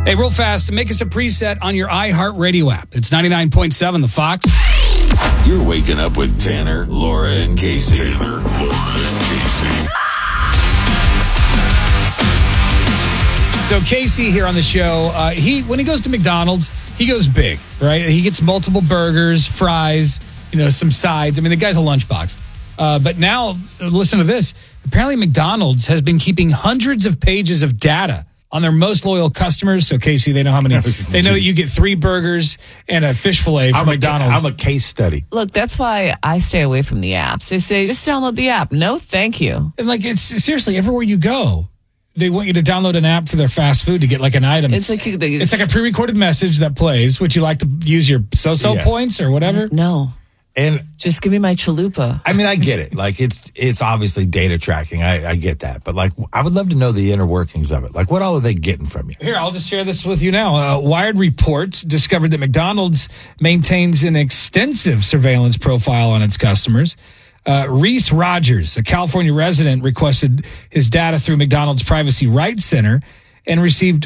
Hey, real fast, make us a preset on your iHeartRadio app. It's 99.7 The Fox. You're waking up with Tanner, Laura, and Casey. Tanner, Laura, and Casey. So Casey here on the show, when he goes to McDonald's, he goes big, right? He gets multiple burgers, fries, some sides. I mean, the guy's a lunchbox. But now, listen to this. Apparently, McDonald's has been keeping hundreds of pages of data on their most loyal customers. So, Casey, they know how many. They know you get 3 burgers and a fish fillet from McDonald's. I'm a case study. Look, that's why I stay away from the apps. They say, just download the app. No, thank you. And it's seriously, everywhere you go, they want you to download an app for their fast food to get an item. It's like it's like a pre-recorded message that plays. Would you like to use your points or whatever? No. And just give me my chalupa. I mean, I get it. It's obviously data tracking. I get that. But I would love to know the inner workings of it. What all are they getting from you? Here, I'll just share this with you now. Wired Report discovered that McDonald's maintains an extensive surveillance profile on its customers. Reese Rogers, a California resident, requested his data through McDonald's Privacy Rights Center and received a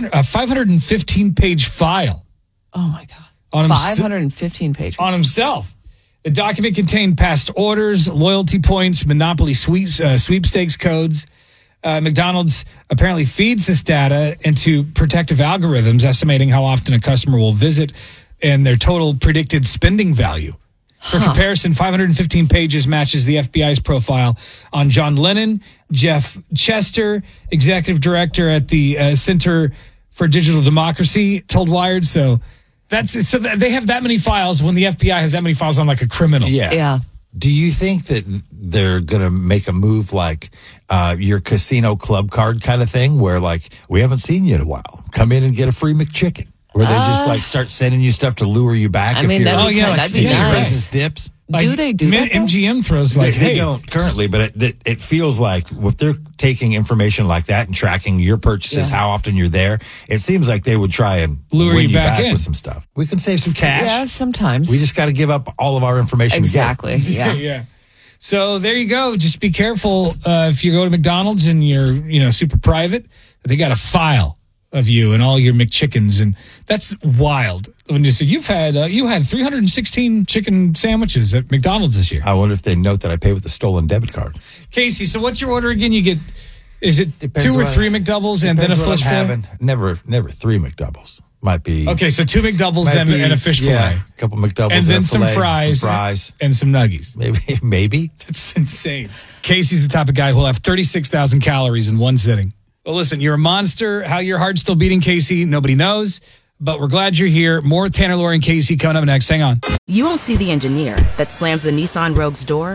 515-page file. Oh, my God. 515 pages. On himself. The document contained past orders, loyalty points, Monopoly sweepstakes codes. McDonald's apparently feeds this data into protective algorithms, estimating how often a customer will visit and their total predicted spending value. For comparison, 515 pages matches the FBI's profile on John Lennon, Jeff Chester, executive director at the Center for Digital Democracy, told Wired. So they have that many files when the FBI has that many files on a criminal. Yeah. Do you think that they're going to make a move like your casino club card kind of thing where we haven't seen you in a while? Come in and get a free McChicken. Where they just start sending you stuff to lure you back. I mean, that'd be nice. Your business dips. Do they do that? MGM throws they don't currently, but it feels like if they're taking information like that and tracking your purchases, how often you're there, it seems like they would try and lure win you back with some stuff. We can save some cash. Yeah, sometimes. We just got to give up all of our information. Exactly. Yeah. Yeah. So there you go. Just be careful if you go to McDonald's and you're super private. They got a file of you and all your McChickens, and that's wild. When you said you had 316 chicken sandwiches at McDonald's this year. I wonder if they note that I pay with a stolen debit card. Casey, so what's your order again? You get Depends 2 or 3 McDoubles and then a fish fillet? Never 3 McDoubles. Might be okay. So 2 McDoubles and a fish fillet, a couple McDoubles, and then some fillet, fries, and some nuggies. Maybe That's insane. Casey's the type of guy who'll have 36,000 calories in one sitting. Well, listen, you're a monster. How your heart's still beating, Casey, nobody knows. But we're glad you're here. More Tanner, Laura, and Casey coming up next. Hang on. You won't see the engineer that slams the Nissan Rogue's door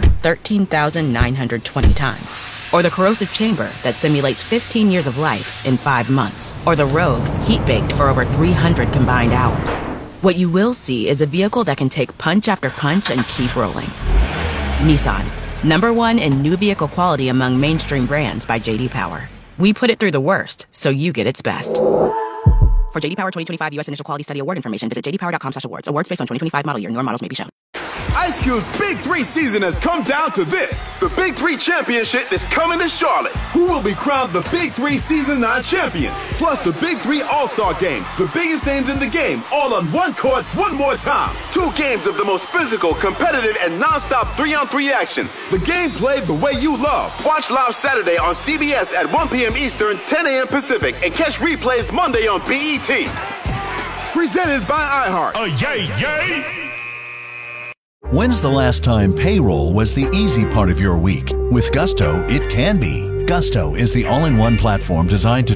13,920 times. Or the corrosive chamber that simulates 15 years of life in 5 months. Or the Rogue heat-baked for over 300 combined hours. What you will see is a vehicle that can take punch after punch and keep rolling. Nissan, #1 in new vehicle quality among mainstream brands by J.D. Power. We put it through the worst, so you get its best. For J.D. Power 2025 U.S. Initial Quality Study Award information, visit jdpower.com/awards. Awards based on 2025 model year. Newer models may be shown. Ice Cube's Big 3 season has come down to this. The Big 3 Championship is coming to Charlotte. Who will be crowned the Big 3 Season 9 champion? Plus the Big 3 All-Star Game. The biggest names in the game, all on one court, one more time. 2 games of the most physical, competitive, and non-stop 3-on-3 action. The game played the way you love. Watch live Saturday on CBS at 1 p.m. Eastern, 10 a.m. Pacific, and catch replays Monday on BET. Presented by iHeart. Yay! When's the last time payroll was the easy part of your week? With Gusto, it can be. Gusto is the all-in-one platform designed to